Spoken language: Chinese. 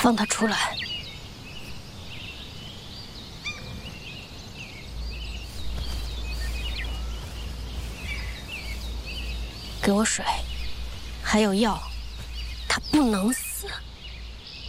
放他出来。给我水，还有药，他不能死。